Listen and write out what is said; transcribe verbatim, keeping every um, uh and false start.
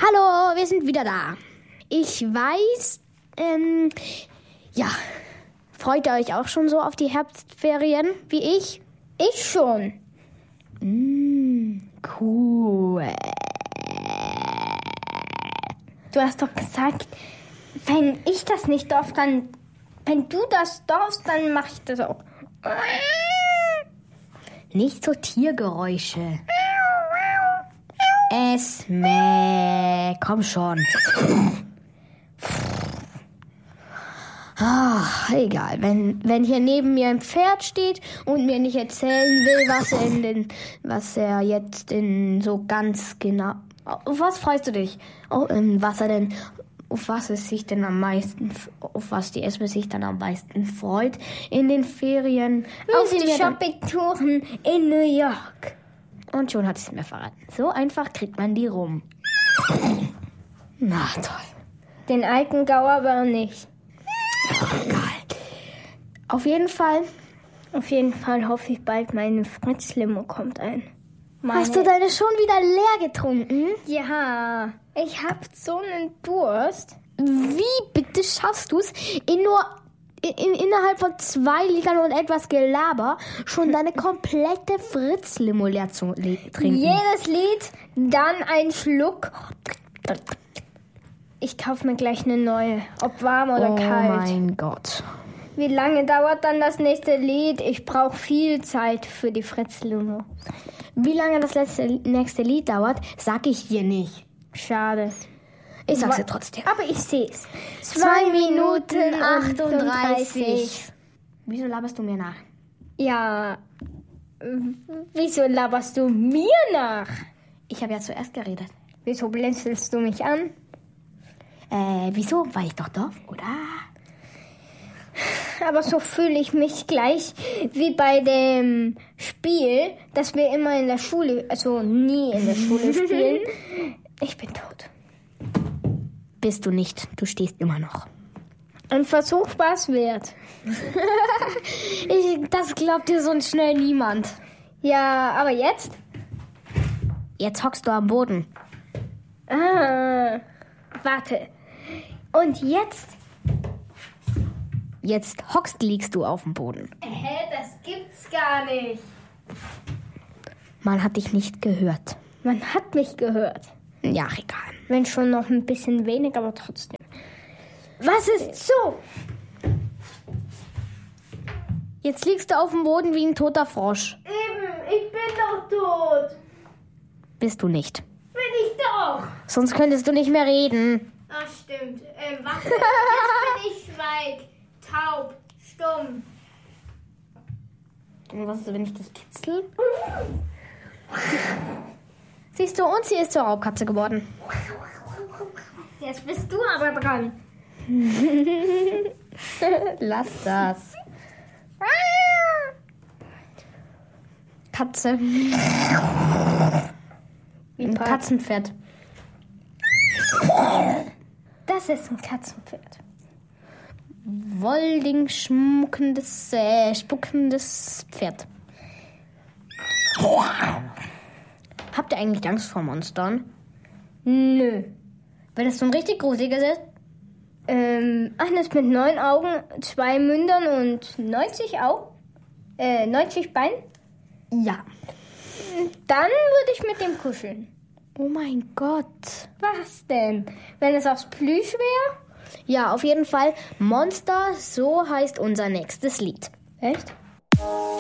Hallo, wir sind wieder da. Ich weiß, ähm, ja, freut ihr euch auch schon so auf die Herbstferien wie ich? Ich schon. Mm, cool. Du hast doch gesagt, wenn ich das nicht darf, dann, wenn du das darfst, dann mache ich das auch. Nicht so Tiergeräusche. Esme, komm schon. Ach, egal. Wenn, wenn hier neben mir ein Pferd steht und mir nicht erzählen will, was er, in den, was er jetzt in so ganz genau... Auf was freust du dich? Oh, ähm, was er denn... Auf was es sich denn am meisten... Auf was die Esme sich dann am meisten freut in den Ferien. Auf die Shoppingtouren in New York. Und schon hat sie es mir verraten. So einfach kriegt man die rum. Na toll. Den alten Gau aber nicht. Egal. Auf jeden Fall. Auf jeden Fall hoffe ich bald, meine Fritz-Limo kommt ein. Meine Hast du deine schon wieder leer getrunken? Ja, ich hab so einen Durst. Wie bitte schaffst du es, in nur in, in, innerhalb von zwei Litern und etwas Gelaber schon deine komplette Fritz-Limo leer zu le- trinken? Jedes Lied, dann ein Schluck. Ich kaufe mir gleich eine neue, ob warm oder oh kalt. Oh mein Gott. Wie lange dauert dann das nächste Lied? Ich brauche viel Zeit für die Fritz-Limo. Wie lange das letzte, nächste Lied dauert, sag ich dir nicht. Schade. Ich sag's dir trotzdem. Aber ich seh's. Zwei Minuten achtunddreißig. Wieso laberst du mir nach? Ja, wieso laberst du mir nach? Ich habe ja zuerst geredet. Wieso blinzelst du mich an? Äh, wieso? Weil ich doch darf, oder? Aber so fühle ich mich gleich wie bei dem Spiel, das wir immer in der Schule, also nie in der Schule spielen. Ich bin tot. Bist du nicht. Du stehst immer noch. Ein Versuch war's wert. ich, das glaubt dir so schnell niemand. Ja, aber jetzt? Jetzt hockst du am Boden. Ah, warte. Und jetzt? Jetzt hockst, liegst du auf dem Boden. Hä, das gibt's gar nicht. Man hat dich nicht gehört. Man hat mich gehört. Ja, egal. Wenn schon noch ein bisschen wenig, aber trotzdem. Was ist so? Jetzt liegst du auf dem Boden wie ein toter Frosch. Eben, ich bin doch tot. Bist du nicht. Bin ich doch. Sonst könntest du nicht mehr reden. Ach, stimmt. Ähm, warte. Jetzt bin ich schweig. Taub, stumm. Und was ist, wenn ich das kitzel? Siehst du, und sie ist zur Raubkatze geworden. Jetzt bist du aber dran. Lass das. Katze. Ein Katzenpferd. Das ist ein Katzenpferd. Wolding schmuckendes, äh, spuckendes Pferd. Habt ihr eigentlich Angst vor Monstern? Nö. Weil das so ein richtig gruseliges ist? Ähm, eines mit neun Augen, zwei Mündern und neunzig Augen? Äh, neunzig Beinen? Ja. Dann würde ich mit dem kuscheln. Oh mein Gott. Was denn? Wenn es aus Plüsch wäre? Ja, auf jeden Fall. Monster, so heißt unser nächstes Lied. Echt?